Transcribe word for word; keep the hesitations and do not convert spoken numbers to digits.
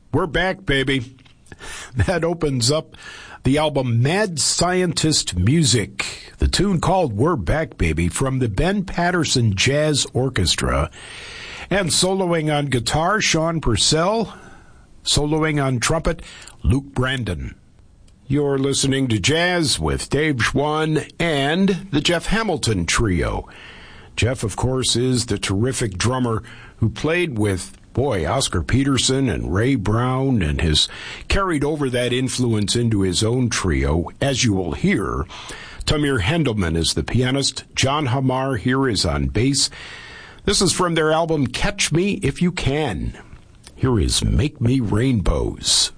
We're back, baby. That opens up the album Mad Scientist Music, the tune called We're Back, Baby, from the Ben Patterson Jazz Orchestra. And soloing on guitar, Sean Purcell. Soloing on trumpet, Luke Brandon. You're listening to Jazz with Dave Schwann and the Jeff Hamilton Trio. Jeff, of course, is the terrific drummer who played with, boy, Oscar Peterson and Ray Brown, and has carried over that influence into his own trio, as you will hear. Tamir Hendelman is the pianist. John Hamar here is on bass. This is from their album Catch Me If You Can. Here is Make Me Rainbows.